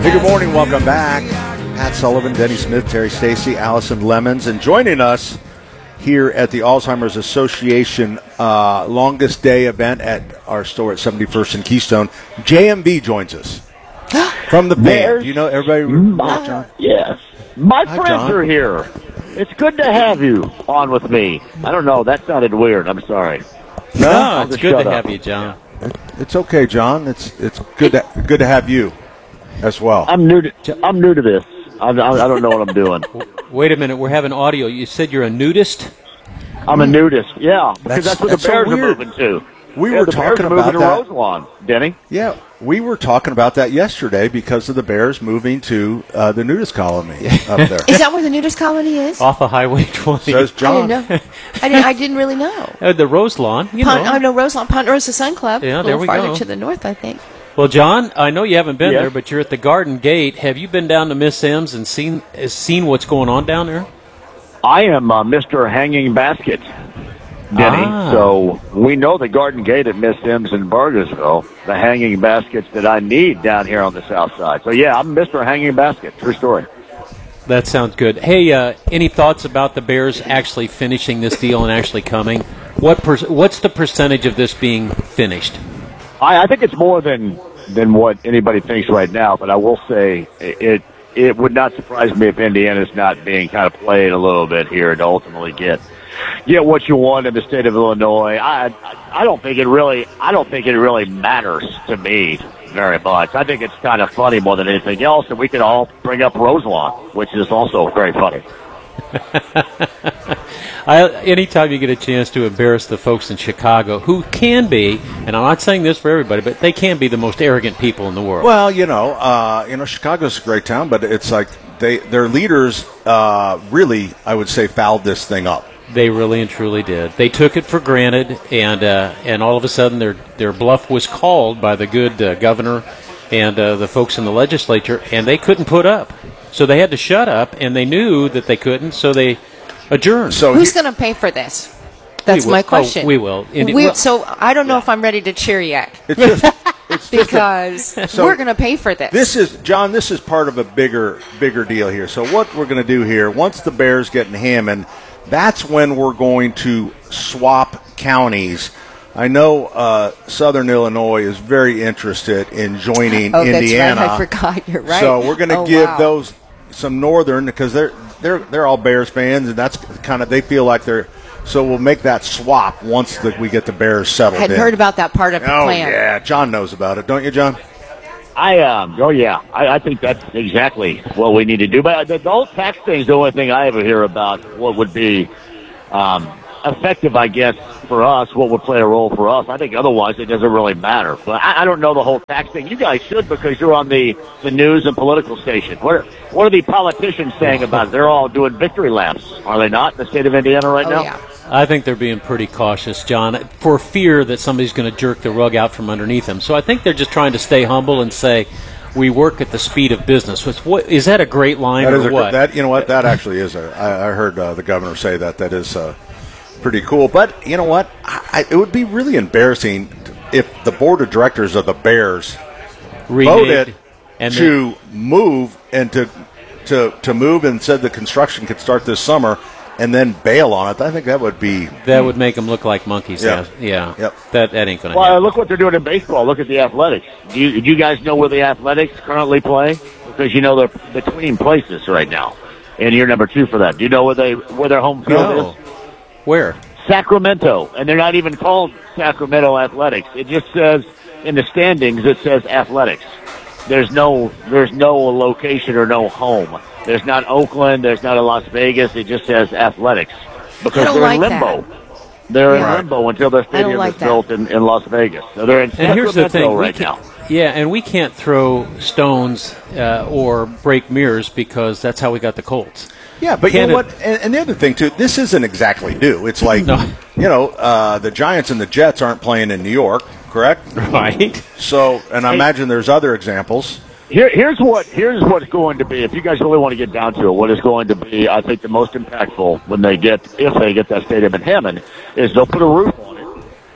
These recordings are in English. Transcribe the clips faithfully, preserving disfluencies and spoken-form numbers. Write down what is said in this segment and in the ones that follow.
Hey, good morning. Welcome back. Pat Sullivan, Denny Smith, Terry Stacy, Allison Lemons, and joining us here at the Alzheimer's Association uh, longest day event at our store at seventy-first and Keystone. J M V joins us from the band. You know everybody? My, John? Yes. My Hi, friends John. are here. It's good to have you on with me. I don't know. That sounded weird. I'm sorry. No, I'll it's just good shut to up. have you, John. It's okay, John. It's it's good to, good to have you as well. I'm new to I'm new to this. I, I, I don't know what I'm doing. Wait a minute, we're having audio. You said you're a nudist? I'm a nudist. Yeah, because That's- that's, where that's the so Bears are weird. moving to. We Yeah, were the Bears talking are moving about to that. Roselawn, Denny. Yeah, we were talking about that yesterday because of the Bears moving to uh, the nudist colony up there. Is that where the nudist colony is? Off of Highway twenty. Says I John. didn't know. I didn't, I didn't really know. Uh, the Rose Lawn, you Pont, know. I know Roselawn, Ponderosa Sun Club. Yeah, a there little we farther go. to the north, I think. Well, John, I know you haven't been Yes. there, but you're at the Garden Gate. Have you been down to Miss Sims and seen uh, seen what's going on down there? I am uh, Mister Hanging Basket, Denny. Ah. So we know the Garden Gate at Miss Sims in Burgersville, the hanging baskets that I need down here on the south side. So, yeah, I'm Mister Hanging Basket. True story. That sounds good. Hey, uh, any thoughts about the Bears actually finishing this deal and actually coming? What per- What's the percentage of this being finished? I, I think it's more than than what anybody thinks right now, but I will say it it would not surprise me if Indiana's not being kind of played a little bit here to ultimately get get what you want in the state of Illinois. I I don't think it really I don't think it really matters to me very much. I think it's kind of funny more than anything else, and we can all bring up Roselawn, which is also very funny. I, anytime you get a chance to embarrass the folks in Chicago, who can be, and I'm not saying this for everybody, but they can be the most arrogant people in the world. Well, you know, uh, you know, Chicago's a great town, but it's like they their leaders uh, really, I would say, fouled this thing up. They really and truly did. They took it for granted, and uh, and all of a sudden their their bluff was called by the good uh, governor and uh, the folks in the legislature, and they couldn't put up. So they had to shut up, and they knew that they couldn't, so they adjourned. So Who's he- going to pay for this? That's will. my Oh, question. we will. Indi- We- well- so I don't know if I'm ready to cheer yet it's just, it's just a- because So we're going to pay for this. this is John. This is part of a bigger bigger deal here. So what we're going to do here, once the Bears get in Hammond, that's when we're going to swap counties. I know uh, Southern Illinois is very interested in joining oh, Indiana. that's right. I forgot. You're right. So we're going to Oh, give wow. those some Northern because they're they're they're all Bears fans, and that's kind of they feel like they're. So we'll make that swap once the, we get the Bears settled Hadn't in. heard about that part of the Oh plan. yeah, John knows about it, don't you, John? I um oh yeah, I, I think that's exactly what we need to do. But the, the whole tax thing is the only thing I ever hear about. What would be um, effective, I guess, for us? What would play a role for us? I think otherwise it doesn't really matter. But I, I don't know the whole tax thing. You guys should because you're on the, the news and political station. What are, what are the politicians saying about it? They're all doing victory laps, are they not? In the state of Indiana right Oh, now. yeah. I think they're being pretty cautious, John, for fear that somebody's going to jerk the rug out from underneath them. So I think they're just trying to stay humble and say, we work at the speed of business. What's- What, is that a great line That or is a, what? that you know what that actually is. A, I, I heard uh, the governor say that. That is uh, pretty cool. But you know what? I, I, it would be really embarrassing if the board of directors of the Bears Reneged, voted and to move and to to to move and said the construction could start this summer and then bail on it. I think that would be. that would make them look like monkeys. Yeah. Yeah, yeah. Yep. That that ain't going to Well, happen. look what they're doing in baseball. Look at the Athletics. Do you, do you guys know where the Athletics currently play? Because you know they're between places right now, and you're number two for that. Do you know where they where their home field No. is? Where? Sacramento, and they're not even called Sacramento Athletics. It just says in the standings it says Athletics. There's no there's no location or no home. There's not Oakland. There's not a Las Vegas. It just says Athletics because I don't they're like in limbo. that. They're in Right. limbo until their stadium like is that. built in, in Las Vegas. So they're in And here's Sacramento the thing, we right can't- now. Yeah, and we can't throw stones uh, or break mirrors because that's how we got the Colts. Yeah, but you know Canada- what? And, and the other thing too, this isn't exactly new. It's like No. you know, uh, the Giants and the Jets aren't playing in New York, correct? Right. So, and I Hey. imagine there's other examples. Here, here's what here's what's going to be. If you guys really want to get down to it, what is going to be, I think, the most impactful when they get, if they get that stadium in Hammond, is they'll put a roof on it,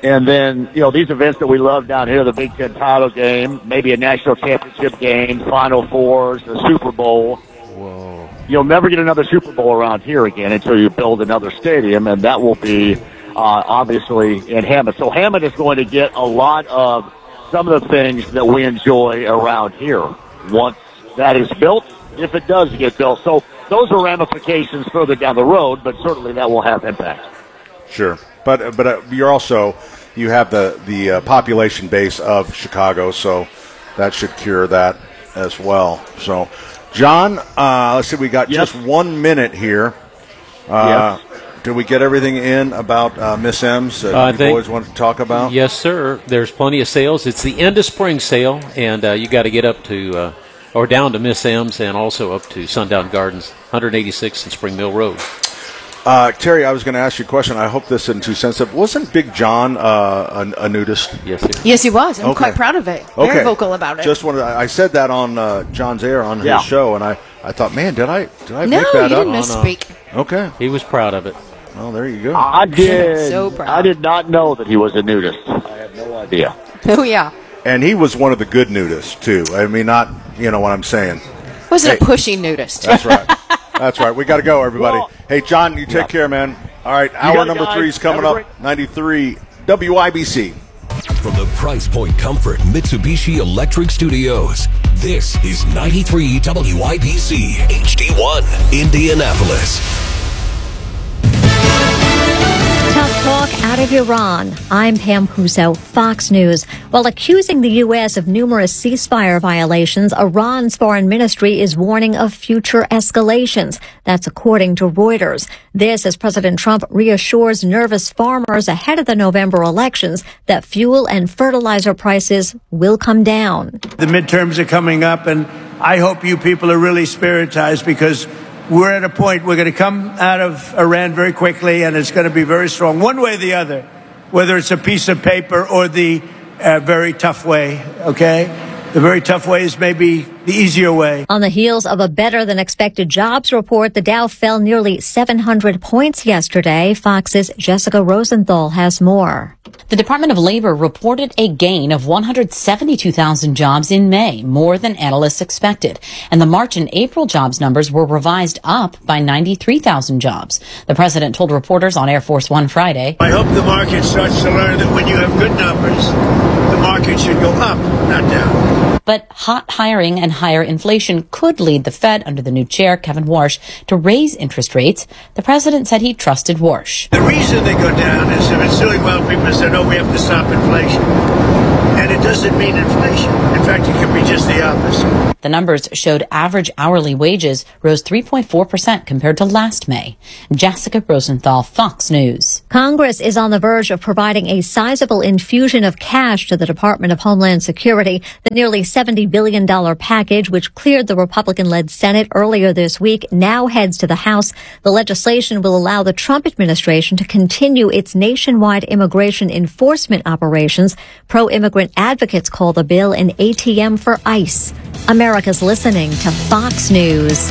And then, you know, these events that we love down here, the Big Ten title game, maybe a national championship game, Final Fours, the Super Bowl. Whoa. You'll never get another Super Bowl around here again until you build another stadium, and that will be uh, obviously in Hammond. So Hammond is going to get a lot of some of the things that we enjoy around here once that is built, if it does get built. So those are ramifications further down the road, but certainly that will have impact. Sure. But but uh, you're also, you have the, the uh, population base of Chicago, so that should cure that as well. So, John, uh, let's see, we got yes. just one minute here. Uh, yes. Did we get everything in about uh, Miss M's that uh, you they, boys want to talk about? Yes, sir. There's plenty of sales. It's the end of spring sale, and uh, you got to get up to, uh, or down to Miss M's and also up to Sundown Gardens, one eighty-six and Spring Mill Road. Uh, Terry, I was going to ask you a question. I hope this isn't too sensitive. Wasn't Big John uh, a, a nudist? Yes, he was. Yes, he was. I'm Okay. quite proud of it. Okay. Very vocal about it. Just wanted. I said that on uh, John's air on Yeah. his show, and I, I thought, man, did I did I no, make that you up? didn't misspeak. Okay. He was proud of it. Well, there you go. I did. So proud. I did not know that he was a nudist. I had no idea. Oh, yeah. And he was one of the good nudists too. I mean, not you know what I'm saying. Wasn't Hey. a pushy nudist. That's right. That's right. We got to go, everybody. Well, hey, John, you take yeah. care, man. All right, hour got it, number guys. three is coming Have a up. great- ninety-three W I B C. From the Price Point Comfort Mitsubishi Electric Studios, this is ninety-three W I B C H D one, Indianapolis. Tough talk out of Iran. I'm Pam Puso, Fox News. While accusing the U S of numerous ceasefire violations, Iran's foreign ministry is warning of future escalations. That's according to Reuters. This as President Trump reassures nervous farmers ahead of the November elections that fuel and fertilizer prices will come down. The midterms are coming up, and I hope you people are really spiritized, because we're at a point we're going to come out of Iran very quickly, and it's going to be very strong, one way or the other, whether it's a piece of paper or the uh, very tough way, okay? The very tough way is maybe the easier way. On the heels of a better-than-expected jobs report, the Dow fell nearly seven hundred points yesterday. Fox's Jessica Rosenthal has more. The Department of Labor reported a gain of one hundred seventy-two thousand jobs in May, more than analysts expected. And the March and April jobs numbers were revised up by ninety-three thousand jobs. The president told reporters on Air Force One Friday, I hope the market starts to learn that when you have good numbers, the market should go up, not down. But hot hiring and higher inflation could lead the Fed, under the new chair, Kevin Warsh, to raise interest rates. The president said he trusted Warsh. The reason they go down is if it's doing well, people say, no, we have to stop inflation. And it doesn't mean inflation. In fact, it could be just the opposite. The numbers showed average hourly wages rose three point four percent compared to last May. Jessica Rosenthal, Fox News. Congress is on the verge of providing a sizable infusion of cash to the Department of Homeland Security. The nearly seventy billion dollars package, which cleared the Republican-led Senate earlier this week, now heads to the House. The legislation will allow the Trump administration to continue its nationwide immigration enforcement operations. Pro-immigrant advocates call the bill an A T M for ICE. America's listening to Fox News.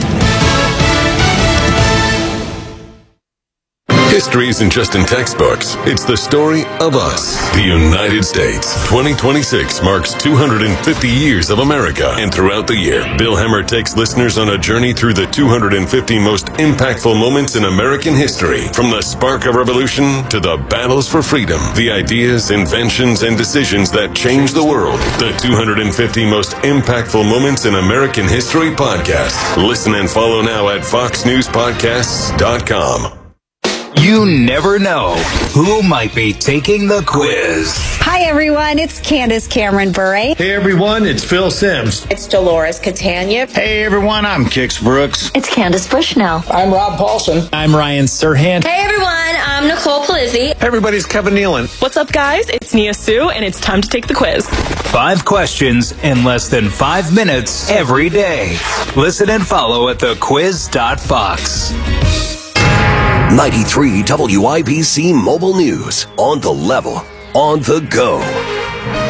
History isn't just in textbooks. It's the story of us, the United States. twenty twenty-six marks two hundred fifty years of America. And throughout the year, Bill Hemmer takes listeners on a journey through the two hundred fifty most impactful moments in American history. From the spark of revolution to the battles for freedom, the ideas, inventions, and decisions that changed the world. The two hundred fifty most impactful moments in American history podcast. Listen and follow now at fox news podcasts dot com. You never know who might be taking the quiz. Hi, everyone. It's Candace Cameron Bure. Hey, everyone. It's Phil Sims. It's Dolores Catania. Hey, everyone. I'm Kix Brooks. It's Candace Bushnell. I'm Rob Paulson. I'm Ryan Serhant. Hey, everyone. I'm Nicole Palizzi. Hey, everybody's Kevin Nealon. What's up, guys? It's Nia Sue, and it's time to take the quiz. Five questions in less than five minutes every day. Listen and follow at the quiz dot fox. ninety-three W I B C Mobile News. On the level, on the go.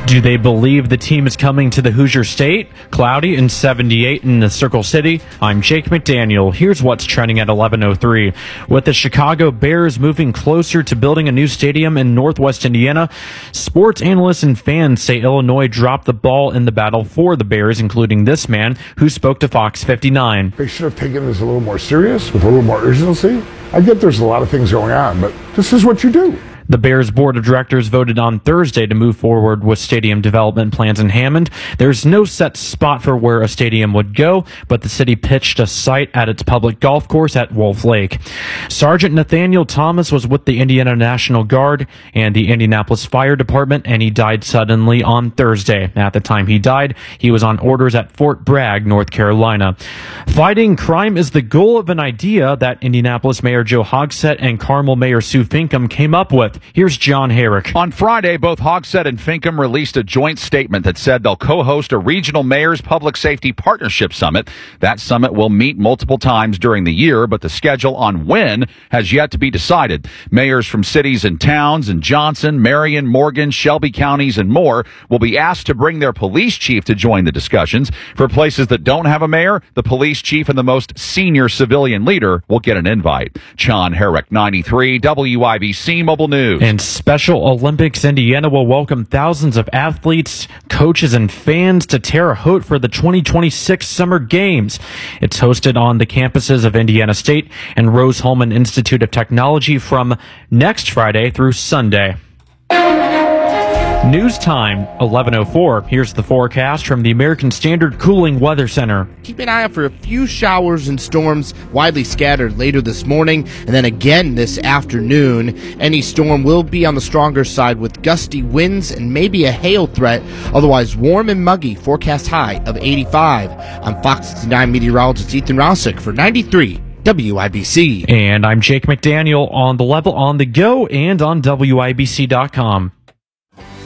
Do they believe the team is coming to the Hoosier State? Cloudy and seventy-eight in the Circle City. I'm Jake McDaniel. Here's what's trending at eleven oh three. With the Chicago Bears moving closer to building a new stadium in Northwest Indiana, sports analysts and fans say Illinois dropped the ball in the battle for the Bears, including this man who spoke to Fox fifty-nine. They should have taken this a little more serious, with a little more urgency. I get there's a lot of things going on, but this is what you do. The Bears board of directors voted on Thursday to move forward with stadium development plans in Hammond. There's no set spot for where a stadium would go, but the city pitched a site at its public golf course at Wolf Lake. Sergeant Nathaniel Thomas was with the Indiana National Guard and the Indianapolis Fire Department, and he died suddenly on Thursday. At the time he died, he was on orders at Fort Bragg, North Carolina. Fighting crime is the goal of an idea that Indianapolis Mayor Joe Hogsett and Carmel Mayor Sue Finkham came up with. Here's John Herrick. On Friday, both Hogsett and Finkham released a joint statement that said they'll co-host a regional mayors public safety partnership summit. That summit will meet multiple times during the year, but the schedule on when has yet to be decided. Mayors from cities and towns in Johnson, Marion, Morgan, Shelby counties, and more will be asked to bring their police chief to join the discussions. For places that don't have a mayor, the police chief and the most senior civilian leader will get an invite. John Herrick, ninety-three, W I B C Mobile News. And Special Olympics Indiana will welcome thousands of athletes, coaches, and fans to Terre Haute for the twenty twenty-six Summer Games. It's hosted on the campuses of Indiana State and Rose-Hulman Institute of Technology from next Friday through Sunday. News time, eleven oh four. Here's the forecast from the American Standard Cooling Weather Center. Keep an eye out for a few showers and storms widely scattered later this morning and then again this afternoon. Any storm will be on the stronger side with gusty winds and maybe a hail threat. Otherwise warm and muggy. Forecast high of eighty-five. I'm Fox sixty-nine meteorologist Ethan Rousick for ninety-three W I B C. And I'm Jake McDaniel on the level on the go and on W I B C dot com.